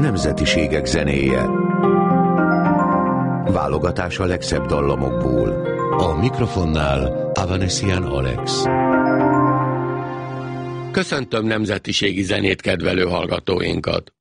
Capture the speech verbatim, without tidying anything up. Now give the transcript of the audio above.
nemzetiségek zenéje. Válogatás a legszebb dallamokból. A mikrofonnál Avanesian Alex. Köszöntöm nemzetiségi zenét kedvelő hallgatóinkat!